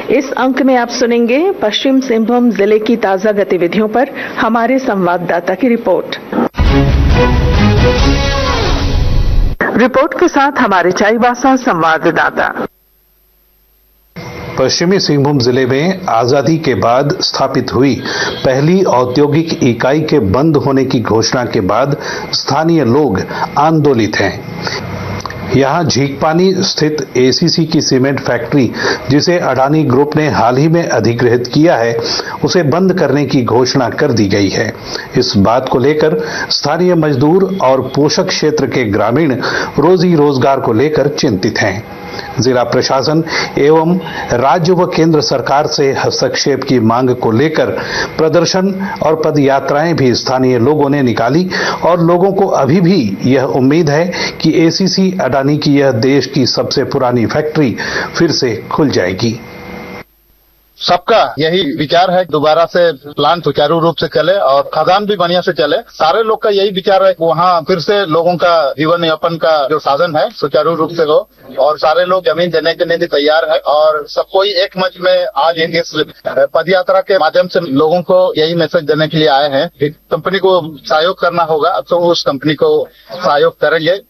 इस अंक में आप सुनेंगे पश्चिम सिंहभूम जिले की ताजा गतिविधियों पर हमारे संवाददाता की रिपोर्ट के साथ हमारे चाईबासा संवाददाता। पश्चिमी सिंहभूम जिले में आजादी के बाद स्थापित हुई पहली औद्योगिक इकाई के बंद होने की घोषणा के बाद स्थानीय लोग आंदोलित हैं। यहां झींकपानी स्थित एसीसी की सीमेंट फैक्ट्री, जिसे अडानी ग्रुप ने हाल ही में अधिग्रहित किया है, उसे बंद करने की घोषणा कर दी गई है। इस बात को लेकर स्थानीय मजदूर और पोषक क्षेत्र के ग्रामीण रोजी रोजगार को लेकर चिंतित हैं। जिला प्रशासन एवं राज्य व केंद्र सरकार से हस्तक्षेप की मांग को लेकर प्रदर्शन और पदयात्राएं भी स्थानीय लोगों ने निकाली और लोगों को अभी भी यह उम्मीद है कि एसीसी अडानी की यह देश की सबसे पुरानी फैक्ट्री फिर से खुल जाएगी। सबका यही विचार है दोबारा से प्लांट सुचारू रूप से चले और खदान भी बढ़िया से चले। सारे लोग का यही विचार है वहाँ फिर से लोगों का जीवन यापन का जो साधन है सुचारू रूप से हो और सारे लोग जमीन देने के लिए भी तैयार है और सब कोई एक मंच में आज इस पदयात्रा के माध्यम से लोगों को यही मैसेज देने के लिए आए हैं कि कंपनी को सहयोग करना होगा। अब तो उस कंपनी को सहयोग करेंगे।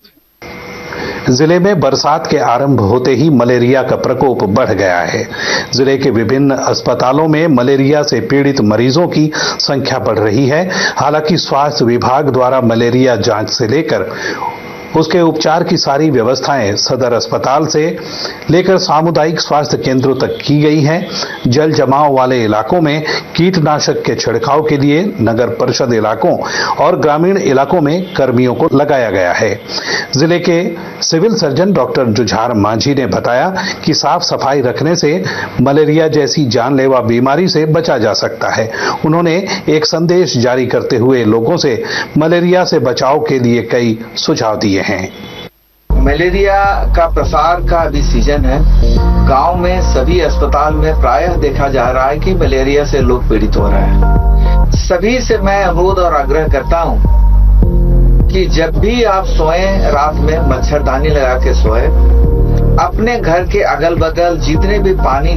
जिले में बरसात के आरंभ होते ही मलेरिया का प्रकोप बढ़ गया है। जिले के विभिन्न अस्पतालों में मलेरिया से पीड़ित मरीजों की संख्या बढ़ रही है। हालांकि स्वास्थ्य विभाग द्वारा मलेरिया जांच से लेकर उसके उपचार की सारी व्यवस्थाएं सदर अस्पताल से लेकर सामुदायिक स्वास्थ्य केंद्रों तक की गई हैं। जल जमाव वाले इलाकों में कीटनाशक के छिड़काव के लिए नगर परिषद इलाकों और ग्रामीण इलाकों में कर्मियों को लगाया गया है। जिले के civil surgeon doctor Jujhar Manjhi ने बताया कि साफ सफाई रखने से मलेरिया जैसी जानलेवा बीमारी से बचा जा सकता है। उन्होंने एक संदेश जारी करते हुए लोगों से मलेरिया से बचाव के लिए कई सुझाव दिए हैं। मलेरिया का प्रसार का अभी सीजन है। गांव में सभी अस्पताल में प्रायः देखा जा रहा है कि मलेरिया से लोग पीड़ित हो रहे हैं। सभी से मैं अनुरोध और आग्रह करता हूं कि जब भी आप सोएं रात में मच्छरदानी लगा के सोएं। अपने घर के अगल बगल जितने भी पानी